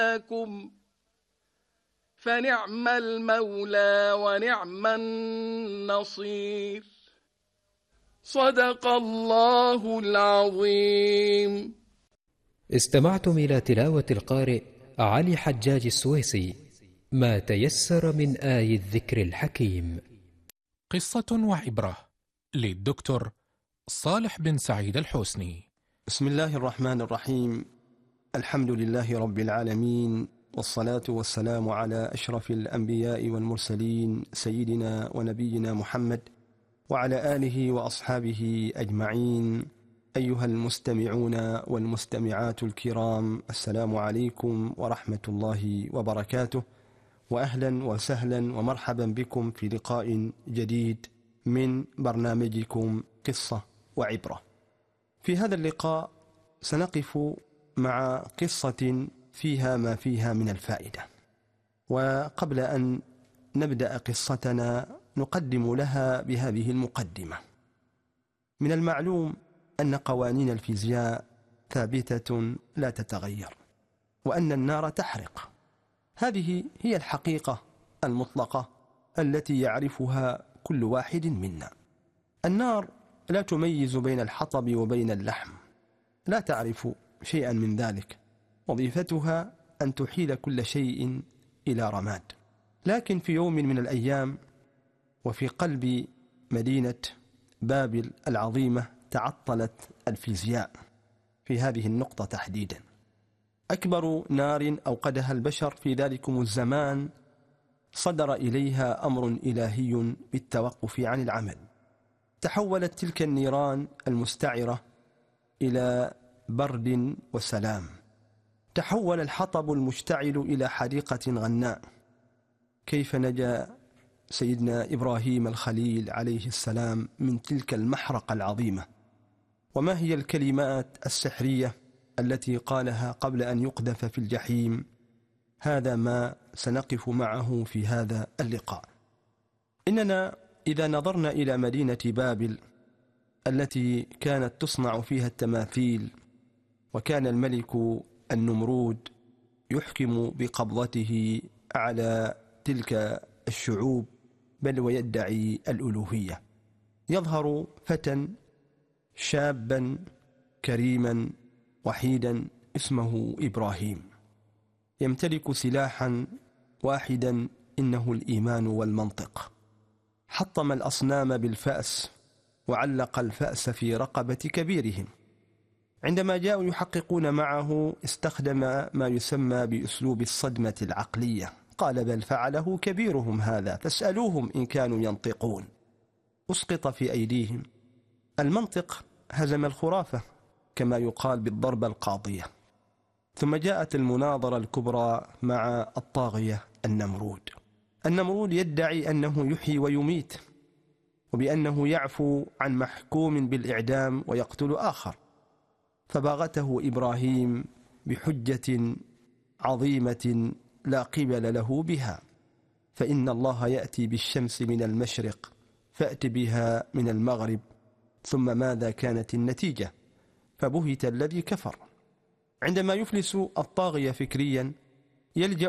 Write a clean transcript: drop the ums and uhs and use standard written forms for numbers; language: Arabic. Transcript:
لكم فنعم المولى ونعم النصير. صدق الله العظيم. استمعتم إلى تلاوة القارئ علي حجاج السويسي ما تيسر من آي الذكر الحكيم. قصة وعبرة للدكتور صالح بن سعيد الحسني. بسم الله الرحمن الرحيم. الحمد لله رب العالمين، والصلاة والسلام على أشرف الأنبياء والمرسلين سيدنا ونبينا محمد وعلى آله وأصحابه أجمعين. أيها المستمعون والمستمعات الكرام، السلام عليكم ورحمة الله وبركاته، وأهلا وسهلا ومرحبا بكم في لقاء جديد من برنامجكم قصة وعبرة. في هذا اللقاء سنقف مع قصة فيها ما فيها من الفائدة، وقبل أن نبدأ قصتنا نقدم لها بهذه المقدمة. من المعلوم أن قوانين الفيزياء ثابتة لا تتغير، وأن النار تحرق. هذه هي الحقيقة المطلقة التي يعرفها كل واحد منا. النار لا تميز بين الحطب وبين اللحم، لا تعرف شيئا من ذلك، وظيفتها أن تحيل كل شيء إلى رماد. لكن في يوم من الأيام وفي قلب مدينة بابل العظيمة تعطلت الفيزياء في هذه النقطة تحديدا. أكبر نار أوقدها البشر في ذلكم الزمان صدر إليها أمر إلهي بالتوقف عن العمل. تحولت تلك النيران المستعرة إلى برد وسلام. تحول الحطب المشتعل إلى حديقة غناء. كيف نجا سيدنا إبراهيم الخليل عليه السلام من تلك المحرقة العظيمة؟ وما هي الكلمات السحرية التي قالها قبل أن يقذف في الجحيم؟ هذا ما سنقف معه في هذا اللقاء. إننا إذا نظرنا إلى مدينة بابل التي كانت تصنع فيها التماثيل، وكان الملك النمرود يحكم بقبضته على تلك الشعوب، بل ويدعي الألوهية. يظهر فتى شابا كريما وحيدا اسمه إبراهيم، يمتلك سلاحا واحدا، إنه الإيمان والمنطق. حطم الأصنام بالفأس وعلق الفأس في رقبة كبيرهم. عندما جاءوا يحققون معه استخدم ما يسمى بأسلوب الصدمة العقلية. قال: بل فعله كبيرهم هذا فاسألوهم إن كانوا ينطقون. أسقط في أيديهم. المنطق هزم الخرافة كما يقال بالضربة القاضية. ثم جاءت المناظرة الكبرى مع الطاغية النمرود. النمرود يدعي أنه يحيي ويميت، وبأنه يعفو عن محكوم بالإعدام ويقتل آخر. فباغته إبراهيم بحجة عظيمة لا قبل له بها، فإن الله يأتي بالشمس من المشرق فأت بها من المغرب. ثم ماذا كانت النتيجة؟ فبهت الذي كفر. عندما يفلس الطاغية فكريا يلجأ